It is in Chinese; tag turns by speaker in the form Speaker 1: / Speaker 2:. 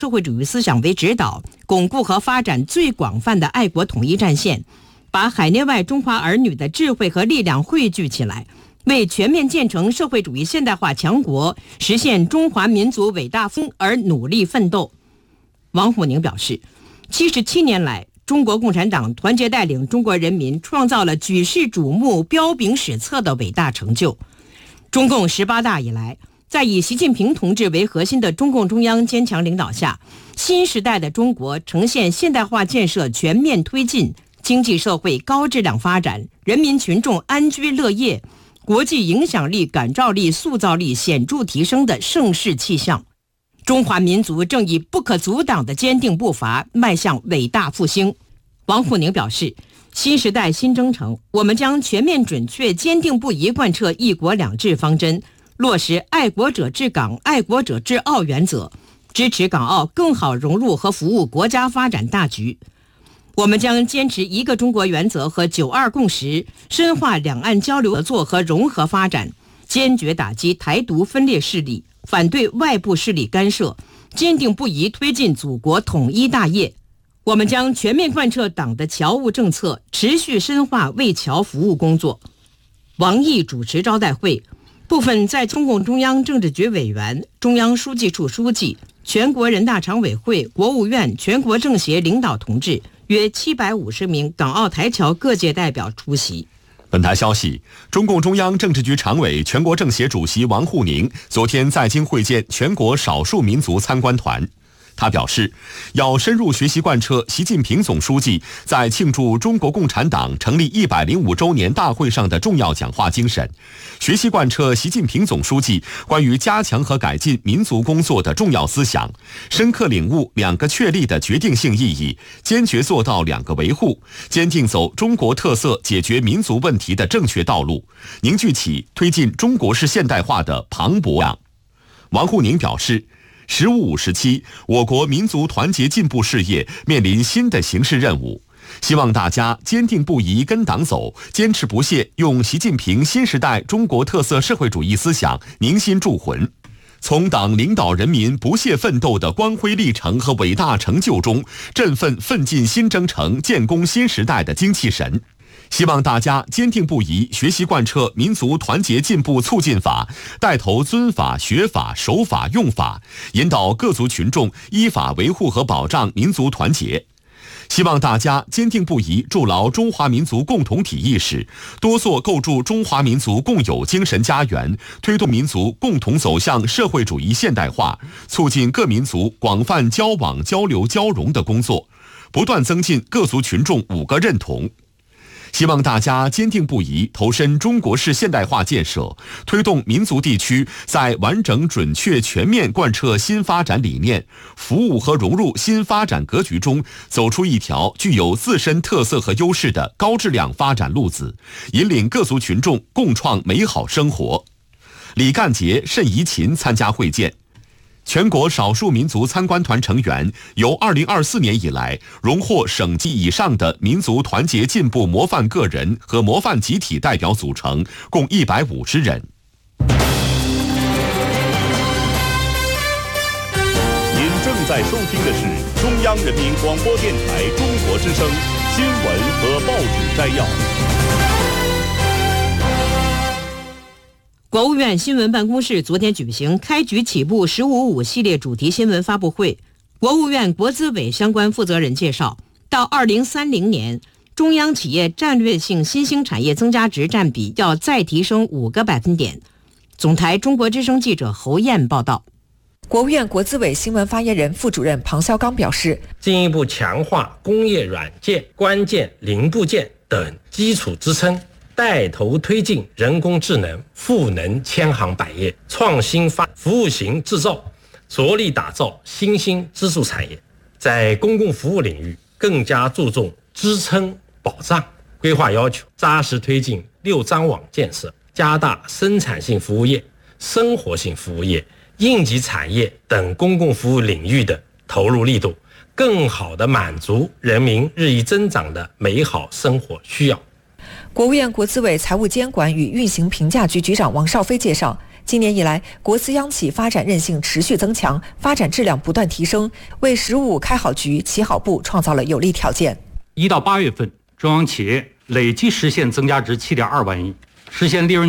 Speaker 1: 社会主义思想为指导，巩固和发展最广泛的爱国统一战线，把海内外中华儿女的智慧和力量汇聚起来，为全面建成社会主义现代化强国、实现中华民族伟大复兴而努力奋斗。王沪宁表示，77年来，中国共产党团结带领中国人民创造了举世瞩目、彪炳史册的伟大成就。中共18大以来，在以习近平同志为核心的中共中央坚强领导下，新时代的中国呈现现代化建设全面推进、经济社会高质量发展、人民群众安居乐业、国际影响力、感召力、塑造力显著提升的盛世气象。中华民族正以不可阻挡的坚定步伐迈向伟大复兴。王沪宁表示，新时代新征程，我们将全面准确坚定不移贯彻一国两制方针，落实爱国者治港、爱国者治澳原则，支持港澳更好融入和服务国家发展大局。我们将坚持一个中国原则和9·2共识，深化两岸交流合作和融合发展，坚决打击台独分裂势力，反对外部势力干涉，坚定不移推进祖国统一大业。我们将全面贯彻党的侨务政策，持续深化为侨服务工作。王毅主持招待会，部分在中共中央政治局委员、中央书记处书记、全国人大常委会、国务院、全国政协领导同志约750名港澳台侨各界代表出席。
Speaker 2: 本台消息，中共中央政治局常委、全国政协主席王沪宁昨天在京会见全国少数民族参观团。他表示，要深入学习贯彻习近平总书记在庆祝中国共产党成立105周年大会上的重要讲话精神，学习贯彻习近平总书记关于加强和改进民族工作的重要思想，深刻领悟2个确立的决定性意义，坚决做到2个维护，坚定走中国特色解决民族问题的正确道路，凝聚起推进中国式现代化的磅礴量。王沪宁表示，“15+5”时期，我国民族团结进步事业面临新的形势任务，希望大家坚定不移跟党走，坚持不懈用习近平新时代中国特色社会主义思想凝心铸魂，从党领导人民不懈奋斗的光辉历程和伟大成就中，振奋奋进新征程、建功新时代的精气神。希望大家坚定不移学习贯彻民族团结进步促进法，带头遵法学法守法用法，引导各族群众依法维护和保障民族团结。希望大家坚定不移筑牢中华民族共同体意识，多做构筑中华民族共有精神家园，推动民族共同走向社会主义现代化，促进各民族广泛交往交流交融的工作，不断增进各族群众5个认同。希望大家坚定不移投身中国式现代化建设，推动民族地区在完整准确全面贯彻新发展理念，服务和融入新发展格局中，走出一条具有自身特色和优势的高质量发展路子，引领各族群众共创美好生活。李干杰、谌贻琴参加会见。全国少数民族参观团成员由2024年以来荣获省级以上的民族团结进步模范个人和模范集体代表组成，共150人。
Speaker 3: 您正在收听的是中央人民广播电台中国之声新闻和报纸摘要。
Speaker 1: 国务院新闻办公室昨天举行开局起步15+5系列主题新闻发布会。国务院国资委相关负责人介绍，到2030年，中央企业战略性新兴产业增加值占比要再提升5个百分点。总台中国之声记者侯燕报道。
Speaker 4: 国务院国资委新闻发言人、副主任庞肖刚表示，
Speaker 5: 进一步强化工业软件、关键零部件等基础支撑，带头推进人工智能、赋能千行百业，创新服务型制造，着力打造新兴支柱产业。在公共服务领域，更加注重支撑保障，规划要求扎实推进6张网建设，加大生产性服务业、生活性服务业、应急产业等公共服务领域的投入力度，更好地满足人民日益增长的美好生活需要。
Speaker 4: 国务院国资委财务监管与运行评价局局长王少飞介绍， 今年以来，国资央企发展韧性持续增强，发展质量不断提升，为“15开好局、起好步”创造了有利条件。
Speaker 6: 1到8月份，中央企业累计实现增加值7.2万亿，实现利润